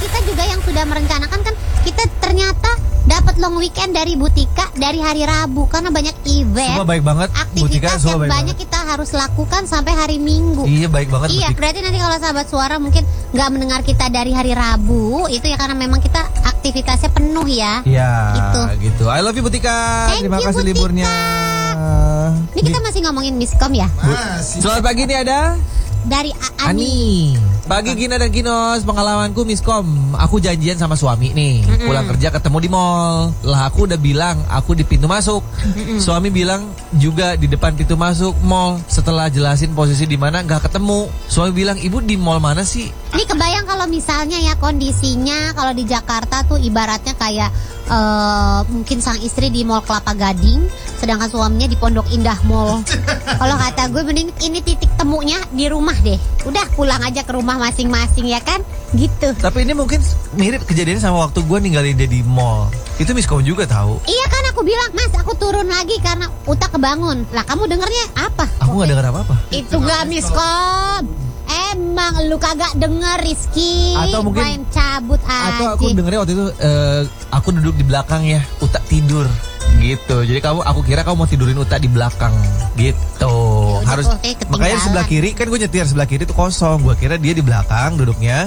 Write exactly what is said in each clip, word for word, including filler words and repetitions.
kita juga yang sudah merencanakan kan, kita ternyata dapat long weekend dari Butika dari hari Rabu karena banyak event. Semua baik banget. Aktivitas Butika, yang baik banyak banget. kita harus lakukan sampai hari Minggu. Iya baik banget. Iya, Butika. berarti nanti kalau sahabat suara mungkin nggak mendengar kita dari hari Rabu, itu ya karena memang kita aktivitasnya penuh ya. Iya. Gitu. Gitu. I love you Butika. Thank Terima you, kasih Butika. liburnya. Ini kita masih ngomongin miskom ya. Masih. Selamat pagi nih ada Dari A- Ani. Ani. Pagi Gina dan Kinos, pengalamanku miskom. Aku janjian sama suami nih. Mm-mm. Pulang kerja ketemu di mall. Lah aku udah bilang aku di pintu masuk. Mm-mm. Suami bilang juga di depan pintu masuk mall. Setelah jelasin posisi di mana nggak ketemu. Suami bilang, "Ibu di mall mana sih?" Ini kebayang kalau misalnya ya kondisinya kalau di Jakarta tuh ibaratnya kayak eh, mungkin sang istri di Mall Kelapa Gading, sedangkan suaminya di Pondok Indah Mall. Kalau kata gue mending ini titik temunya di rumah deh. Udah pulang aja ke rumah masing-masing ya kan, gitu. Tapi ini mungkin mirip kejadiannya sama waktu gue ninggalin dia di mall. Itu miskom juga tahu. Iya kan aku bilang, Mas aku turun lagi karena Uta kebangun. Lah kamu dengernya apa? Aku nggak dengar apa-apa. Itu gak miskom. Emang lu kagak denger Rizky. Atau mungkin- main cabut aja. Atau aku dengernya waktu itu eh, aku duduk di belakang ya, Uta tidur gitu. Jadi kamu, aku kira kamu mau tidurin Uta di belakang gitu. Ya udah, Harus kok, kayak ketinggalan. makanya sebelah kiri kan gue nyetir sebelah kiri itu kosong. Gue kira dia di belakang duduknya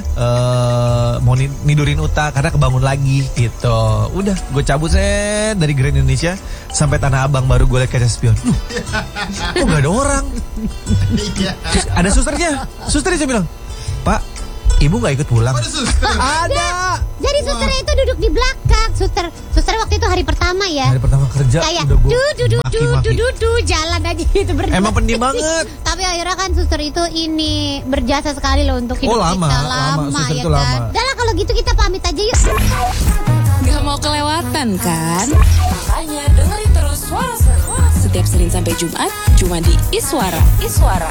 eh mau ni- nidurin Uta karena kebangun lagi gitu. Udah, gue cabut set dari Grand Indonesia sampai Tanah Abang baru gue liat kaca spion. Loh, kok gak ada orang? Iya. Terus ada susternya. Susternya saya bilang, "Pak, ibu nggak ikut pulang?" Ada suster. Ada. Jadi susternya itu duduk di belakang. Suster, suster waktu itu hari pertama ya. Hari pertama kerja Kayak udah gue du du du du maki-maki. du du du jalan aja gitu berdua. Emang pendiam banget. Tapi akhirnya kan suster itu ini berjasa sekali loh untuk hidup Oh, lama, kita lama. Suster ya itu kan. lama. Udah lah kalau gitu kita pamit aja yuk. Gak mau kelewatan kan? Makanya dengerin terus Suara Seru setiap Senin sampai Jumat cuma di Iswara. Iswara.